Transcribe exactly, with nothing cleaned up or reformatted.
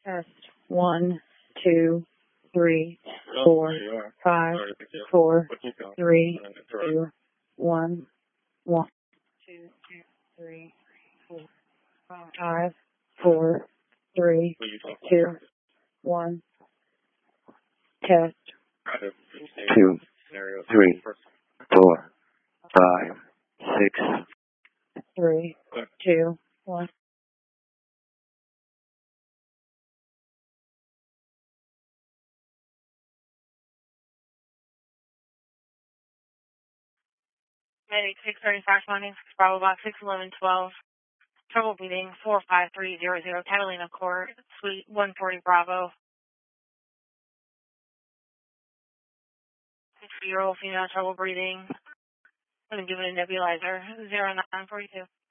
Test one, two, three, four, five, four, three, two, one, one, two, three, four, five, four, three, two, one. Test two, three, four, five, six, three, two, one. Medic six thirty-five morning, Bravo Box six eleven twelve. Trouble breathing four five three zero zero, Catalina Court, Suite one forty Bravo. sixty-year-old female, trouble breathing. I'm going to give it a nebulizer, zero nine forty-two.